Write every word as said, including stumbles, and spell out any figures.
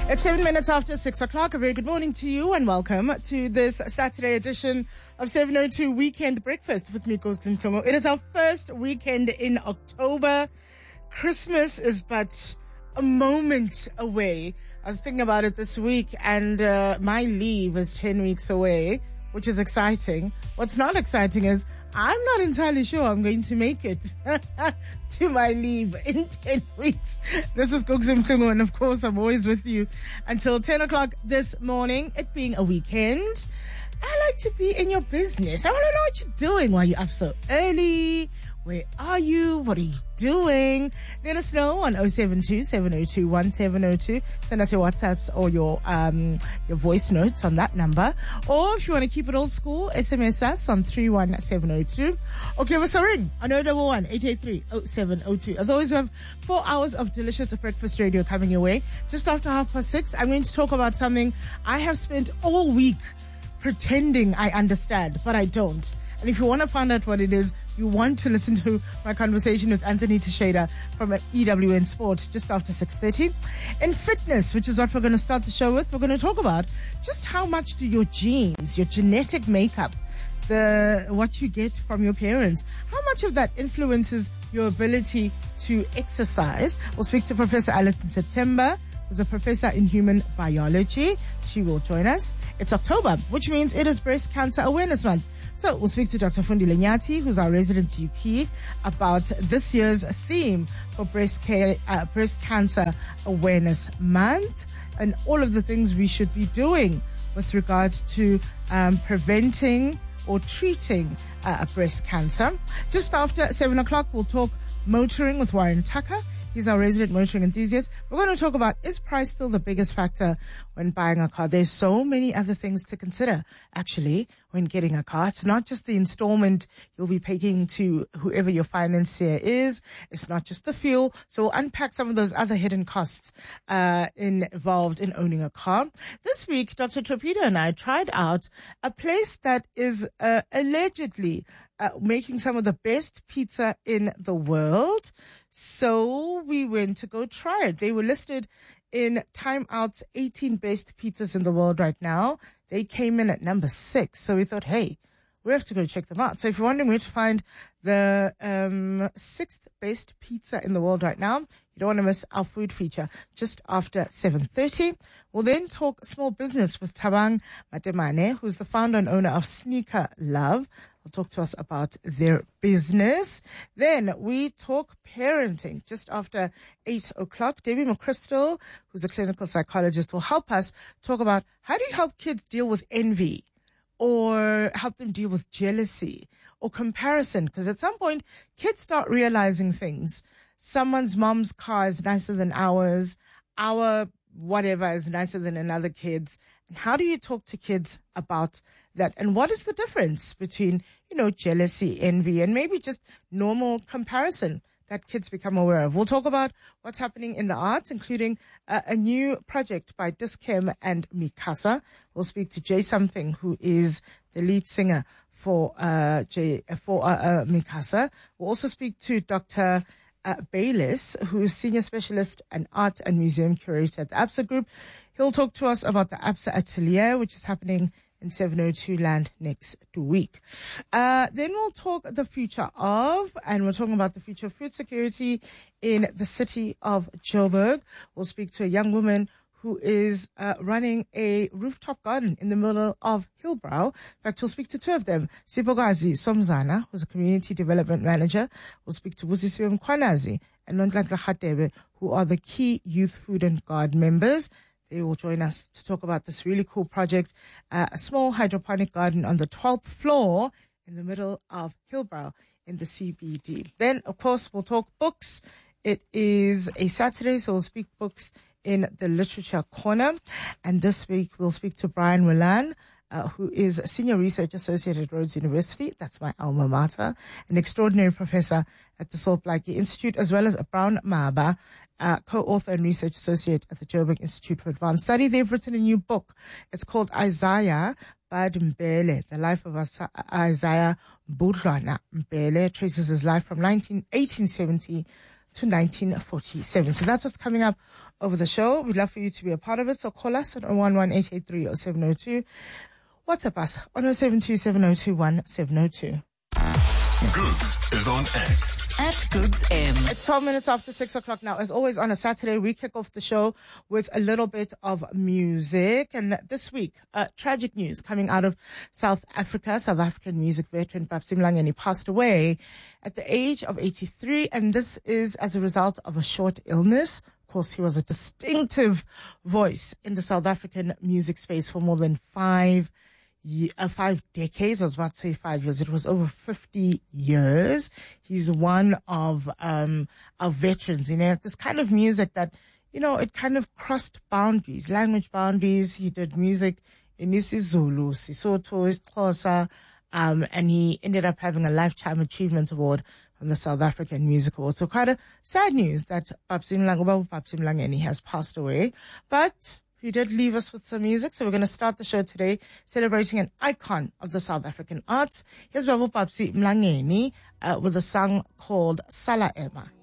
It's seven minutes after six o'clock. A very good morning to you and welcome to this Saturday edition of seven oh two Weekend Breakfast with me, Gostin Kongo. It is our first weekend in October. Christmas is but a moment away. I was thinking about it this week and uh, my leave is ten weeks away, which is exciting. What's not exciting is I'm not entirely sure I'm going to make it to my leave in ten weeks. This is Goksim Kungu, and of course I'm always with you until ten o'clock this morning, it being a weekend. I like to be in your business. I want to know what you're doing. Why are you up so early? Where are you? What are you doing? Let us know on oh seven two, seven oh two, one seven oh two. Send us your WhatsApps or your um your voice notes on that number. Or if you want to keep it old school, S M S us on three one seven oh two. Or give us a ring on oh double one, eight eight three, oh seven oh two. As always, we have four hours of delicious breakfast radio coming your way. Just after half past six, I'm going to talk about something I have spent all week pretending I understand, but I don't. And if you want to find out what it is, you want to listen to my conversation with Anthony Teixeira from E W N Sport just after six thirty. In fitness, which is what we're going to start the show with, we're going to talk about just how much do your genes, your genetic makeup, the what you get from your parents, how much of that influences your ability to exercise. We'll speak to Professor Alison September, who's a professor in human biology. She will join us. It's October, which means it is Breast Cancer Awareness Month. So we'll speak to Doctor Fundile Nyati, who's our resident G P, about this year's theme for breast care, uh, breast cancer awareness month, and all of the things we should be doing with regards to um, preventing or treating uh, breast cancer. Just after seven o'clock, we'll talk motoring with Warren Tucker. He's our resident motoring enthusiast. We're going to talk about, is price still the biggest factor when buying a car? There's so many other things to consider, actually, when getting a car. It's not just the installment you'll be paying to whoever your financier is. It's not just the fuel. So we'll unpack some of those other hidden costs uh, involved in owning a car. This week, Doctor Trapido and I tried out a place that is uh, allegedly uh, making some of the best pizza in the world. So we went to go try it. They were listed in Time Out's eighteen best pizzas in the world right now. They came in at number six. So we thought, hey, we have to go check them out. So if you're wondering where to find the um sixth best pizza in the world right now, you don't want to miss our food feature just after seven thirty. We'll then talk small business with Thabang Matemane, who's the founder and owner of Sneaker Love. Will talk to us about their business. Then we talk parenting just after eight o'clock. Debbie McChrystal, who's a clinical psychologist, will help us talk about how do you help kids deal with envy or help them deal with jealousy or comparison. Because at some point, kids start realizing things. Someone's mom's car is nicer than ours. Our whatever is nicer than another kid's. And how do you talk to kids about that? And what is the difference between, you know, jealousy, envy, and maybe just normal comparison that kids become aware of? We'll talk about what's happening in the arts, including uh, a new project by Dis-Chem and Mikasa. We'll speak to Jay Something, who is the lead singer for uh, Jay, for uh, uh, Mikasa. We'll also speak to Doctor Uh, Baylis, who is Senior Specialist and Art and Museum Curator at the ABSA Group. He'll talk to us about the ABSA Atelier, which is happening in seven oh two land next week. Uh, then we'll talk the future of, and we're talking about the future of food security in the city of Joburg. We'll speak to a young woman who is uh, running a rooftop garden in the middle of Hillbrow. In fact, we'll speak to two of them. Sipogazi Somzana, who's a community development manager. We'll speak to Busisiwe Mkhwanazi and Nondlatla Khatebe, who are the key Youth Food and Guard members. They will join us to talk about this really cool project, uh, a small hydroponic garden on the twelfth floor in the middle of Hillbrow in the C B D. Then, of course, we'll talk books. It is a Saturday, so we'll speak books in the Literature Corner. And this week, we'll speak to Brian Willan, uh, who is a Senior Research Associate at Rhodes University. That's my alma mater. An extraordinary professor at the Saul Blakey Institute, as well as Brown Mahaba, uh, co-author and research associate at the Joburg Institute for Advanced Study. They've written a new book. It's called Isaiah Bud Mbele, the life of Isaiah Budlwana Mbele. Traces his life from eighteen seventy to nineteen forty-seven. So that's what's coming up over the show. We'd love for you to be a part of it. So call us at zero one one eight eight three zero seven zero two. WhatsApp us on zero seven two seven zero two one seven zero two. Googs is on X. At Googs M. It's twelve minutes after six o'clock now. As always, on a Saturday, we kick off the show with a little bit of music. And this week, uh, tragic news coming out of South Africa. South African music veteran Babsy Mlangeni passed away at the age of eighty-three. And this is as a result of a short illness. Of course, he was a distinctive voice in the South African music space for more than five Uh, five decades. I was about to say five years. It was over fifty years. He's one of um our veterans, you know, this kind of music that, you know, it kind of crossed boundaries, language boundaries. He did music in isiZulu, Sesotho, Xhosa, um, and he ended up having a Lifetime Achievement Award from the South African Music Awards. So quite a sad news that Babsy Mlangeni has passed away. But he did leave us with some music, so we're going to start the show today celebrating an icon of the South African arts. Here's Babu Babsy Mlangeni uh, with a song called Sala Ema.